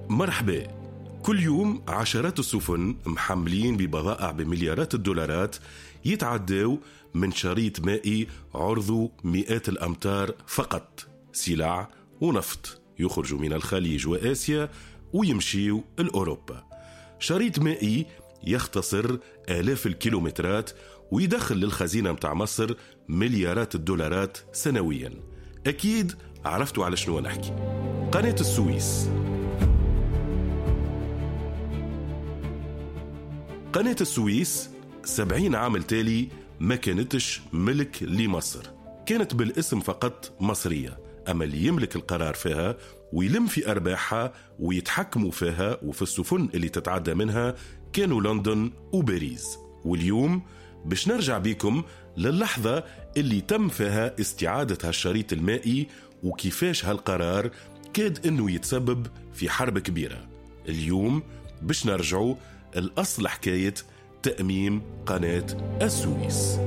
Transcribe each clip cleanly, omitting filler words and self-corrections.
مرحبا. كل يوم عشرات السفن محملين ببضائع بمليارات الدولارات يتعدوا من شريط مائي عرضه مئات الأمتار فقط، سلع ونفط يخرجوا من الخليج وآسيا ويمشيوا الأوروبا. شريط مائي يختصر آلاف الكيلومترات ويدخل للخزينة متاع مصر مليارات الدولارات سنويا. أكيد عرفتوا على شنو نحكي. قناة السويس. قناة السويس 70 عام تالي ما كانتش ملك لمصر، كانت بالاسم فقط مصرية، أما اللي يملك القرار فيها ويلم في أرباحها ويتحكموا فيها وفي السفن اللي تتعدى منها كانوا لندن وباريس. واليوم باش نرجع بيكم للحظة اللي تم فيها استعادة هالشريط المائي وكيفاش هالقرار كاد انه يتسبب في حرب كبيرة. اليوم باش نرجعوا الأصل حكاية تأميم قناة السويس.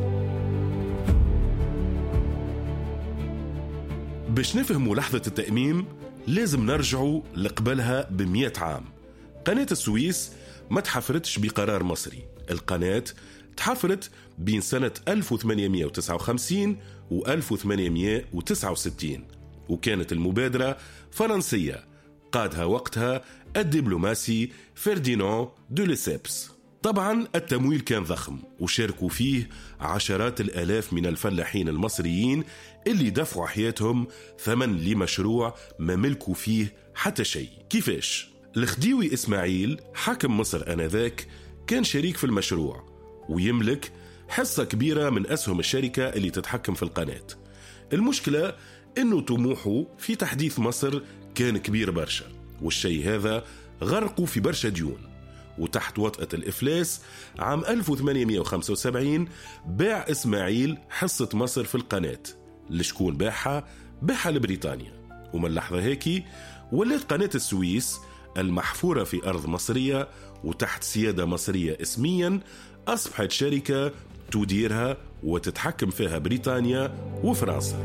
باش نفهموا لحظة التأميم لازم نرجعوا لقبلها ب100 عام. قناة السويس ما تحفرتش بقرار مصري، القناة تحفرت بين سنة 1859 و 1869، وكانت المبادرة فرنسية قادها وقتها الدبلوماسي فرديناند دو ليسيبس. طبعا التمويل كان ضخم وشاركوا فيه عشرات الآلاف من الفلاحين المصريين اللي دفعوا حياتهم ثمن لمشروع ما ملكوا فيه حتى شيء. كيفاش؟ الخديوي إسماعيل حاكم مصر آنذاك كان شريك في المشروع ويملك حصة كبيرة من أسهم الشركة اللي تتحكم في القناة. المشكلة إنه طموحه في تحديث مصر كان كبير برشا، والشيء هذا غرقوا في برشا ديون، وتحت وطأة الإفلاس عام 1875 باع إسماعيل حصة مصر في القناة. لشكون باعها لبريطانيا. ومن اللحظة هيك ولات قناة السويس المحفورة في أرض مصرية وتحت سيادة مصرية اسميا، أصبحت شركة تديرها وتتحكم فيها بريطانيا وفرنسا.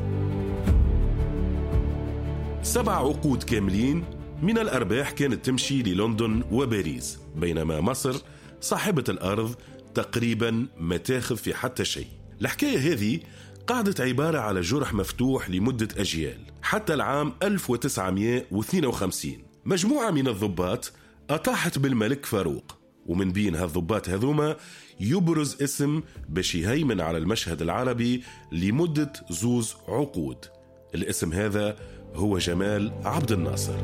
7 عقود كاملين من الأرباح كانت تمشي للندن وباريس، بينما مصر صاحبة الأرض تقريبا ما تاخذ في حتى شيء. الحكاية هذه قعدت عبارة على جرح مفتوح لمدة أجيال حتى العام 1952. مجموعة من الضباط أطاحت بالملك فاروق، ومن بين هالضباط هذوما يبرز اسم باش يهيمن على المشهد العربي لمدة 2 عقود. الاسم هذا هو جمال عبد الناصر.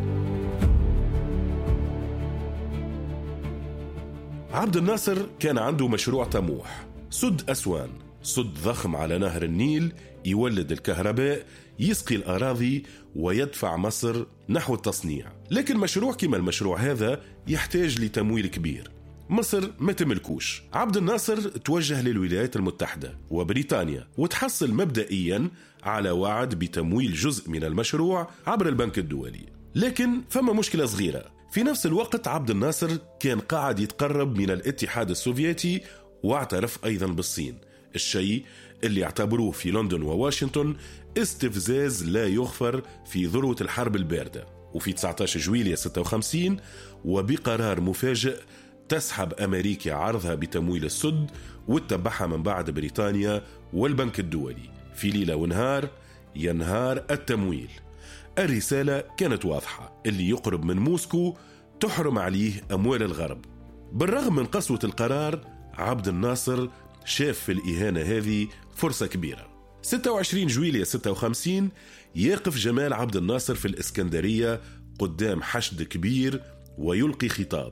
عبد الناصر كان عنده مشروع طموح، سد أسوان، سد ضخم على نهر النيل يولد الكهرباء، يسقي الأراضي ويدفع مصر نحو التصنيع. لكن مشروع كما المشروع هذا يحتاج لتمويل كبير، مصر ما تملكوش. عبد الناصر توجه للولايات المتحدة وبريطانيا وتحصل مبدئيا على وعد بتمويل جزء من المشروع عبر البنك الدولي. لكن فما مشكلة صغيرة، في نفس الوقت عبد الناصر كان قاعد يتقرب من الاتحاد السوفيتي واعترف أيضا بالصين، الشيء اللي اعتبروه في لندن وواشنطن استفزاز لا يغفر في ذروة الحرب الباردة. وفي 19 جويلية 56 وبقرار مفاجئ تسحب أمريكا عرضها بتمويل السد وتتبعها من بعد بريطانيا والبنك الدولي. في ليلة ونهار ينهار التمويل. الرسالة كانت واضحة، اللي يقرب من موسكو تحرم عليه أموال الغرب. بالرغم من قسوة القرار عبد الناصر شاف في الإهانة هذه فرصة كبيرة. 26 جويلية 56 يقف جمال عبد الناصر في الإسكندرية قدام حشد كبير ويلقي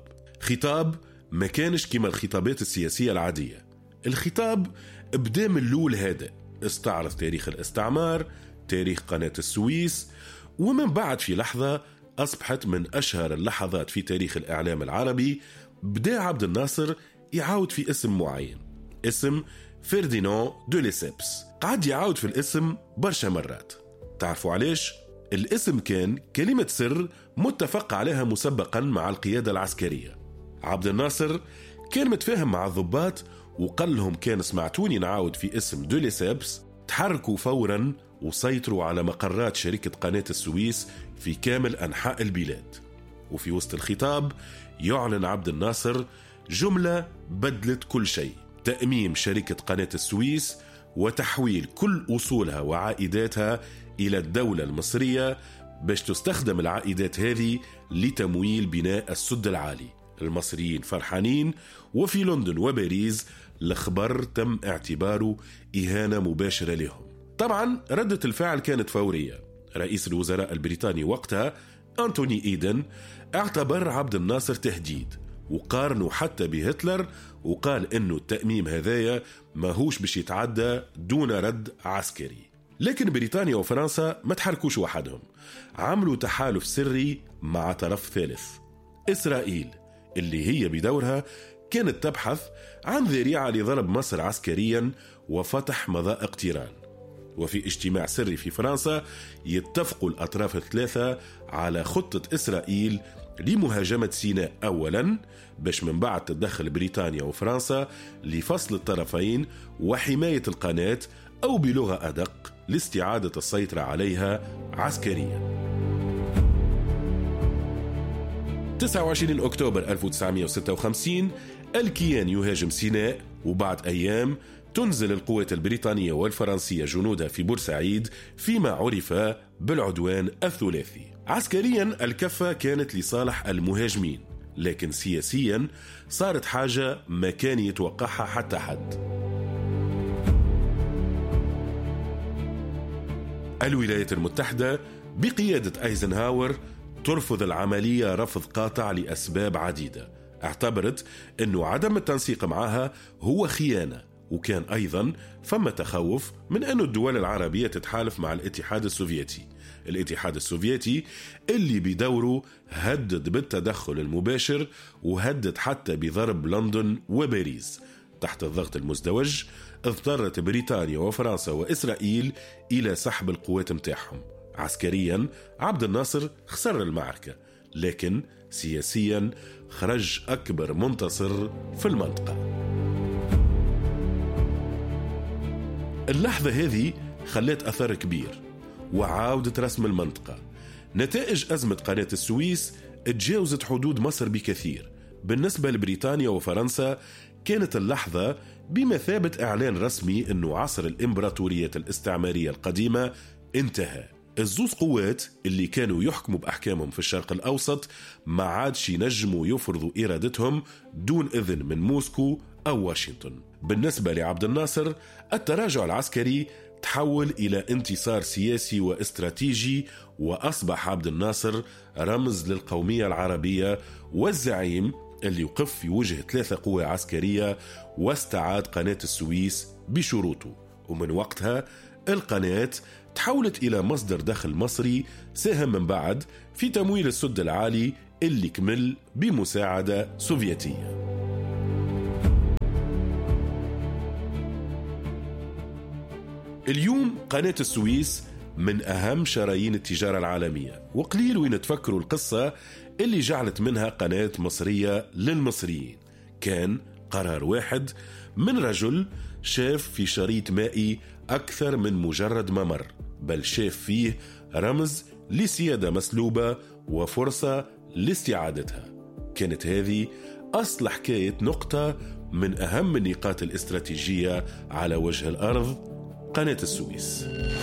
خطاب ما كانش كما الخطابات السياسية العادية. الخطاب ابدأ من الأول هذا، استعرض تاريخ الاستعمار، تاريخ قناة السويس، ومن بعد في لحظة أصبحت من أشهر اللحظات في تاريخ الإعلام العربي. بدأ عبد الناصر يعاود في اسم معين، اسم فرديناند دو ليسيبس. قعد يعاود في الاسم برشا مرات. تعرفوا علاش؟ الاسم كان كلمة سر متفق عليها مسبقا مع القيادة العسكرية. عبد الناصر كان متفاهم مع الضباط وقال لهم كان سمعتوني نعاود في اسم دو ليسيبس، تحركوا فورا وسيطروا على مقرات شركة قناة السويس في كامل أنحاء البلاد. وفي وسط الخطاب يعلن عبد الناصر جملة بدلت كل شيء: تأميم شركة قناة السويس وتحويل كل أصولها وعائداتها إلى الدولة المصرية باش تستخدم العائدات هذه لتمويل بناء السد العالي. المصريين فرحانين، وفي لندن وباريس الخبر تم اعتباره إهانة مباشرة لهم. طبعا ردة الفعل كانت فورية. رئيس الوزراء البريطاني وقتها أنتوني إيدن اعتبر عبد الناصر تهديد، وقارنه حتى بهتلر، وقال إنه التأميم هذايا ماهوش باش يتعدى دون رد عسكري. لكن بريطانيا وفرنسا ما تحركوش وحدهم، عملوا تحالف سري مع طرف ثالث، إسرائيل، اللي هي بدورها كانت تبحث عن ذريعة لضرب مصر عسكريا وفتح مضائق تيران. وفي اجتماع سري في فرنسا يتفقوا الأطراف الثلاثة على خطة إسرائيل لمهاجمة سيناء أولا، باش من بعد تتدخل بريطانيا وفرنسا لفصل الطرفين وحماية القناة، أو بلغة أدق لاستعادة السيطرة عليها عسكريا. 29 أكتوبر 1956 الكيان يهاجم سيناء، وبعد أيام تنزل القوات البريطانية والفرنسية جنودها في بورسعيد فيما عرف بالعدوان الثلاثي. عسكريا الكفة كانت لصالح المهاجمين، لكن سياسيا صارت حاجة ما كان يتوقعها حتى حد. الولايات المتحدة بقيادة أيزنهاور ترفض العملية رفض قاطع لأسباب عديدة. اعتبرت أنه عدم التنسيق معها هو خيانة، وكان أيضا فما تخوف من أن الدول العربية تتحالف مع الاتحاد السوفيتي. الاتحاد السوفيتي اللي بدوره هدد بالتدخل المباشر، وهدد حتى بضرب لندن وباريس. تحت الضغط المزدوج اضطرت بريطانيا وفرنسا وإسرائيل إلى سحب القوات متاعهم. عسكريا عبد الناصر خسر المعركة، لكن سياسيا خرج أكبر منتصر في المنطقة. اللحظة هذه خلت أثر كبير وعاودت رسم المنطقة. نتائج أزمة قناة السويس تجاوزت حدود مصر بكثير. بالنسبة لبريطانيا وفرنسا كانت اللحظة بمثابة إعلان رسمي أنه عصر الإمبراطورية الاستعمارية القديمة انتهى. الزوز قوات اللي كانوا يحكموا بأحكامهم في الشرق الأوسط ما عادش ينجموا يفرضوا إرادتهم دون إذن من موسكو أو واشنطن. بالنسبة لعبد الناصر التراجع العسكري تحول إلى انتصار سياسي واستراتيجي، وأصبح عبد الناصر رمز للقومية العربية والزعيم اللي يقف في وجه 3 قوى عسكرية، واستعاد قناة السويس بشروطه. ومن وقتها القناة تحولت إلى مصدر دخل مصري ساهم من بعد في تمويل السد العالي اللي كمل بمساعدة سوفيتية. اليوم قناة السويس من أهم شرايين التجارة العالمية، وقليل وين تفكروا القصة اللي جعلت منها قناة مصرية للمصريين. كان قرار واحد من رجل شاف في شريط مائي أكثر من مجرد ممر، بل شاف فيه رمز لسيادة مسلوبة وفرصة لاستعادتها. كانت هذه أصل حكاية نقطة من أهم النقاط الاستراتيجية على وجه الأرض، قناة السويس.